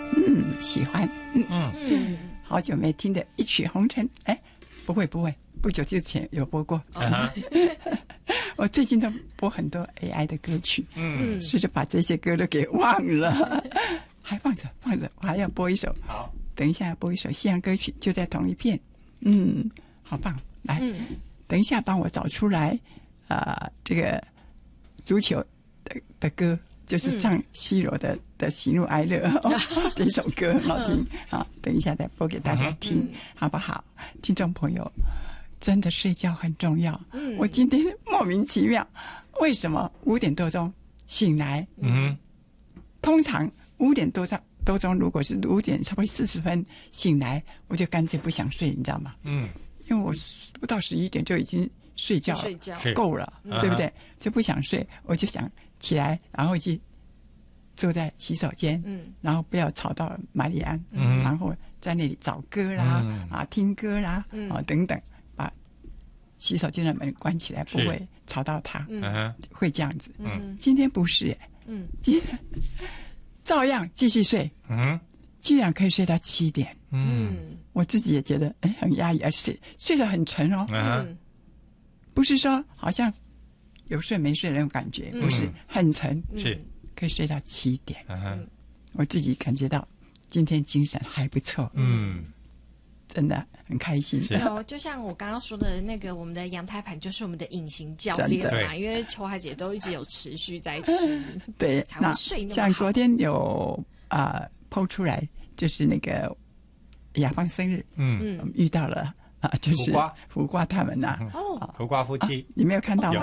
喜欢。好久没听的一曲红尘，不会，不久之前有播过。我最近都播很多 AI 的歌曲，所以就把这些歌都给忘了，还放着，我还要播一首。 好， 等一下要播一首西洋歌曲，就在同一片。好棒！来，等一下帮我找出来，这个足球的歌，就是唱 C 罗的喜怒哀乐，这首歌很好听。好，等一下再播给大家听，好不好？听众朋友，真的睡觉很重要。我今天莫名其妙，为什么5点多钟醒来？通常5点多钟，如果是5点差不多40分醒来，我就干脆不想睡，你知道吗？因为我不到11点就已经睡觉够了，对不对？就不想睡，我就想起来，然后去坐在洗手间，然后不要吵到玛丽安，然后在那里找歌啦，听歌啦，等等，把洗手间的门关起来，不会吵到他，会这样子。今天不是，今天照样继续睡，居然可以睡到7点，我自己也觉得很压抑，而且睡得很沉哦，不是说好像有睡没睡的那种感觉，不是很沉， 是可以睡到7点，我自己感觉到今天精神还不错，真的很开心。 就像我刚刚说的那个，我们的阳台盘就是我们的隐形教练嘛，因为秋华姐都一直有持续在吃， 对， 才会睡那么好。 像昨天有PO 出来，就是那个雅芳生日，我们遇到了就是胡瓜他们胡瓜夫妻， 你没有看到吗？ 胡瓜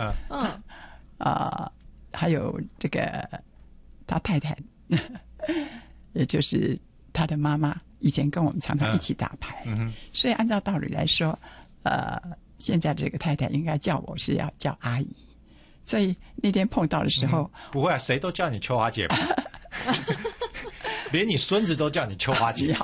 哥， 还有这个他太太，也就是他的妈妈，以前跟我们常常一起打牌，所以按照道理来说，现在这个太太应该叫我是要叫阿姨，所以那天碰到的时候， 不会谁都叫你秋华姐吧？连你孙子都叫你秋华姐，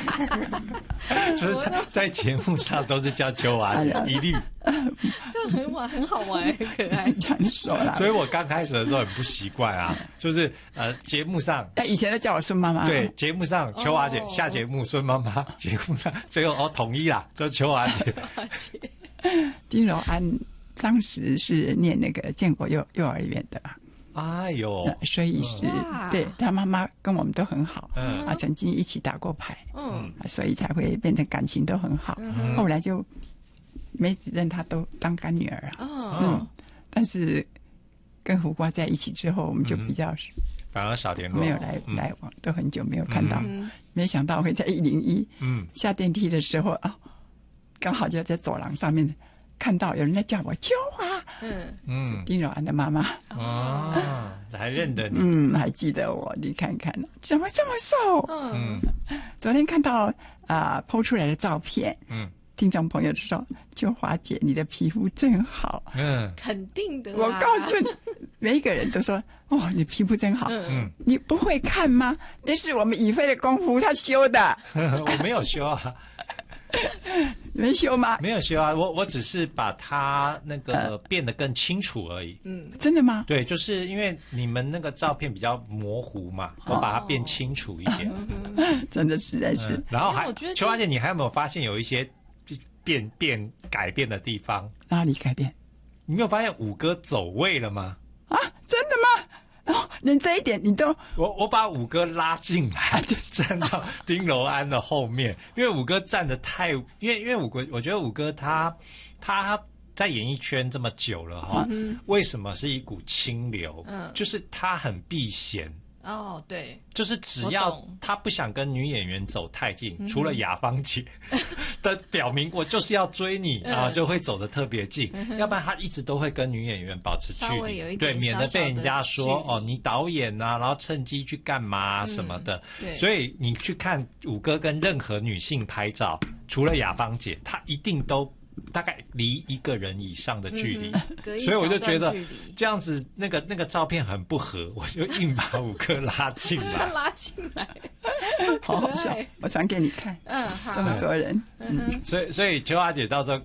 就是在节目上都是叫秋华姐，一律。 这个很好玩，很可爱。 这样说啦， 所以我刚开始的时候很不习惯啊，就是节目上， 以前都叫我孙妈妈， 对，节目上秋华姐，下节目孙妈妈，节目上最后统一啦，就秋华姐。 丁柔安当时是念那个建国幼儿园的吧。 哎呦， 所以是对他妈妈跟我们都很好，曾经一起打过牌，所以才会变成感情都很好。后来就没认他都当干女儿但是跟胡瓜在一起之后，我们就比较反而少联络， 没有来往，都很久没有看到。没想到会在101，下电梯的时候刚好就在走廊上面看到有人在叫我秋华，丁柔安的妈妈还认得你， 还记得我，你看看怎么这么瘦？昨天看到PO 出来的照片，听众朋友说秋华姐你的皮肤真好， 肯定的， 我告诉你，每一个人都说你皮肤真好，你不会看吗？那是我们以飞的功夫，他修的， 我没有修啊。 没修吗？ 没有修啊，我只是把它那个变得更清楚而已。 真的吗？ 对，就是因为你们那个照片比较模糊嘛，我把它变清楚一点。 真的实在是。 然后秋华姐，你还有没有发现有一些改变的地方？ 哪里改变？ 你没有发现五哥走位了吗？ 真的吗？连这一点你都我把五哥拉进来，就站到丁柔安的后面，因为五哥站得太，因为五哥，我觉得五哥他在演艺圈这么久了哈，为什么是一股清流？就是他很避嫌。 对， 就是只要他不想跟女演员走太近，除了雅芳姐的表明我就是要追你，然后就会走得特别近，要不然他一直都会跟女演员保持距离，对，免得被人家说你导演啊，然后趁机去干嘛什么的。所以你去看五哥跟任何女性拍照，除了雅芳姐，他一定都大概离一个人以上的距离，所以我就觉得这样子那个照片很不合，我就硬把五哥拉进来， 拉进来， 好好笑，我传给你看，这么多人， 所以秋华姐到时候